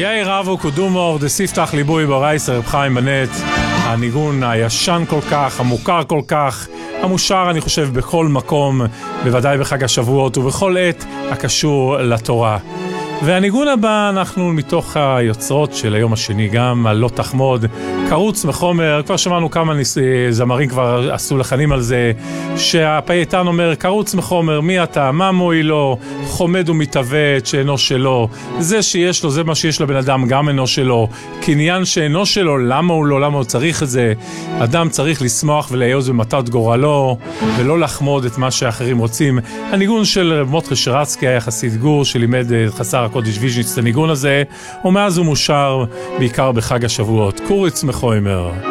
יאי רבו קודומור דסיפתח ליבוי ברייסר רב חיים בנט. הניגון הישן כל כך, המוכר כל כך, המושר אני חושב בכל מקום, בוודאי בחג השבועות ובכל עת הקשור לתורה. והניגון הבא אנחנו מתוך היוצרות של היום השני, גם על לא תחמוד, קרוץ מחומר. כבר שמענו כמה זמרים כבר עשו לחנים על זה, שהפייטן אומר קרוץ מחומר, מי אתה, מה מועילו, חומד ומתאבט שאינו שלו, זה שיש לו, זה מה שיש לבן אדם, גם אינו שלו, קניין שאינו שלו, למה הוא לא, למה הוא צריך את זה? אדם צריך לשמוח ולהיוז במתת גורלו ולא לחמוד את מה שאחרים רוצים. הניגון של רב מוטחה שרצקי היה חסיד גור שלימד חסר הקודש ויז'ניץ את הניגון הזה, ומאז הוא מושר בעיקר בחג השבועות. קורץ מחומר.